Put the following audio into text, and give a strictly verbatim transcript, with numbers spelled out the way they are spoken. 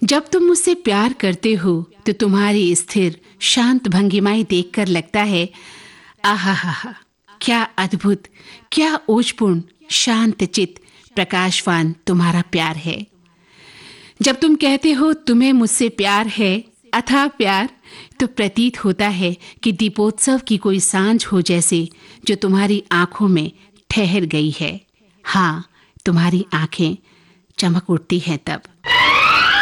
जब तुम मुझसे प्यार करते हो तो तुम्हारी स्थिर शांत भंगिमाएं देखकर लगता है, आहा हा हा, क्या अद्भुत, क्या ओजपूर्ण, शांत चित, प्रकाशवान तुम्हारा प्यार है। जब तुम कहते हो तुम्हें मुझसे प्यार है, अथाह प्यार, तो प्रतीत होता है कि दीपोत्सव की कोई सांझ हो जैसे, जो तुम्हारी आंखों में ठहर गई है। हाँ, तुम्हारी आंखें चमक उठती हैं तब।